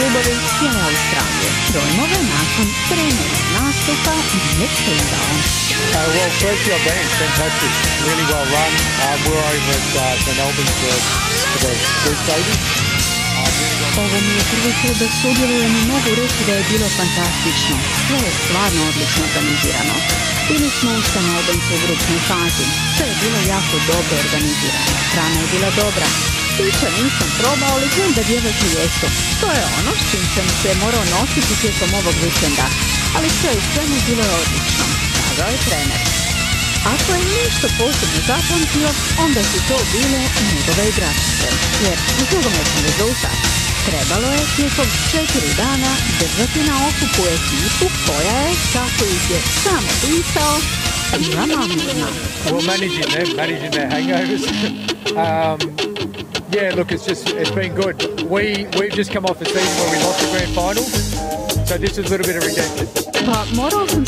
klubovi cijele Australije. Dojmove nakon trenernog nastupa nije sprindao. Well, firstly, I've been fantastic, really well run. We were over at St Albans for the group stages. Ovo mi je prvi put da sudjelujem i mogu reći da je bilo fantastično. Sve je stvarno odlično organizirano. Bili smo u St Albansu u grupnoj fazi. Sve je bilo jako dobro organizirano. Hrana je bila dobra. Pića nisam probao, ali znam da djevojke jesu. To je ono s čim sam se morao nositi tijekom ovog vikenda. Ali sve i svemu bilo je odlično, kazao je trener. Ako je nešto posebno zapamtio, onda su to bile njegove igračice. Jer uz nogometni rezultat trebalo je tijekom 4 dana držati na okupu ekipu koja je, kako ih je sam pisao, bila mamurna. Well, managing their hangovers. Yeah, look, it's been good. We've just come off a season where we lost the grand final, so this is a little bit of redemption. Pa morao sam